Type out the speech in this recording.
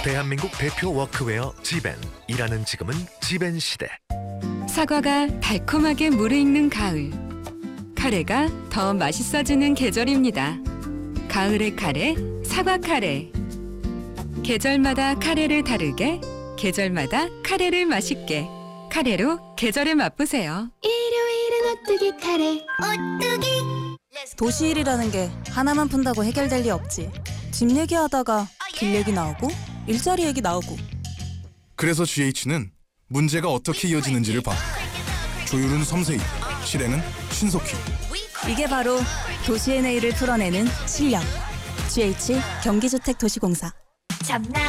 대한민국 대표 워크웨어 지벤. 일하는 지금은 지벤 시대. 사과가 달콤하게 무르익는 가을. 카레가 더 맛있어지는 계절입니다. 가을의 카레, 사과 카레. 계절마다 카레를 다르게, 계절마다 카레를 맛있게. 카레로 계절을 맛보세요. 일요일은 오뚜기 카레. 오뚜기. 도시 일이라는 게 하나만 푼다고 해결될 리 없지. 집 얘기하다가 길 얘기 나오고 일자리 얘기 나오고. 그래서 GH는 문제가 어떻게 이어지는지를 봐. 조율은 섬세히, 실행은 신속히. 이게 바로 도시의 내일을 풀어내는 실력. GH 경기주택도시공사. 참나